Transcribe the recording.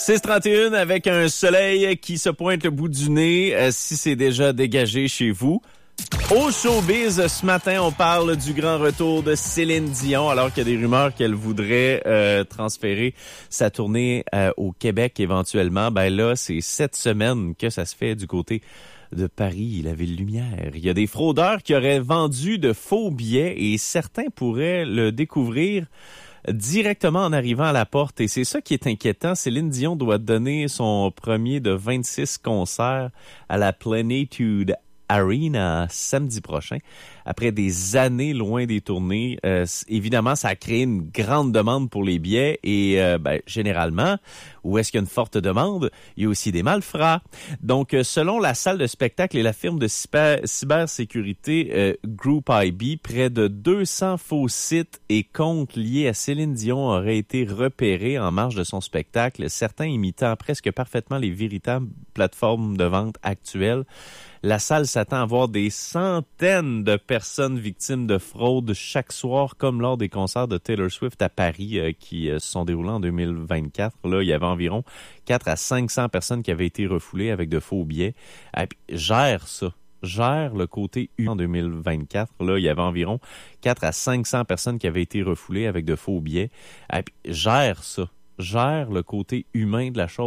6h31 avec un soleil qui se pointe le bout du nez, si c'est déjà dégagé chez vous. Au showbiz, ce matin, on parle du grand retour de Céline Dion, alors qu'il y a des rumeurs qu'elle voudrait transférer sa tournée au Québec éventuellement. Ben là, c'est cette semaine que ça se fait du côté de Paris, la ville lumière. Il y a des fraudeurs qui auraient vendu de faux billets et certains pourraient le découvrir directement en arrivant à la porte. Et c'est ça qui est inquiétant. Céline Dion doit donner son premier de 26 concerts à la Plenitude Arena samedi prochain. Après des années loin des tournées, évidemment, ça a créé une grande demande pour les billets et généralement, où est-ce qu'il y a une forte demande, il y a aussi des malfrats. Donc, selon la salle de spectacle et la firme de cybersécurité Group IB, près de 200 faux sites et comptes liés à Céline Dion auraient été repérés en marge de son spectacle, certains imitant presque parfaitement les véritables plateformes de vente actuelles. La salle s'attend à voir des centaines de personnes victimes de fraude chaque soir, comme lors des concerts de Taylor Swift à Paris qui se sont déroulés en 2024. Là, il y avait environ 400 à 500 personnes qui avaient été refoulées avec de faux billets. Gère le côté humain en 2024. Là, il y avait environ 400 à 500 personnes qui avaient été refoulées avec de faux billets. Gère le côté humain de la chose.